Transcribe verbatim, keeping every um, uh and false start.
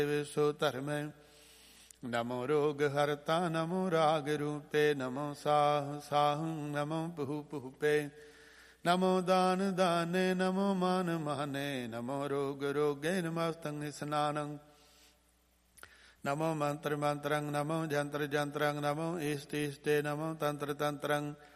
ਸੋ ਧਰਮੈ। ਨਮੋ ਰੋਗ ਹਰਤਾ ਨਮੋ ਰਾਗ ਰੂਪੇ। ਨਮੋ ਸਾਹ ਸਾਹ ਨਮੋ ਪੁਹ ਪੁਹਪੇ। ਨਮੋ ਦਾਨ ਦਾਨੇ ਨਮੋ ਮਾਨ ਮਾਨੇ। ਨਮੋ ਰੋਗ ਰੋਗੇ ਨਮਸਤੰ ਸਨਾਨੰ। ਨਮੋ ਮੰਤਰ ਮੰਤਰੰ ਨਮੋ ਜੰਤਰ ਜੰਤਰੰ। ਨਮੋ ਇਸ਼ਟ ਇਸ਼ਟੇ ਨਮੋ ਤੰਤਰ ਤੰਤਰੰ।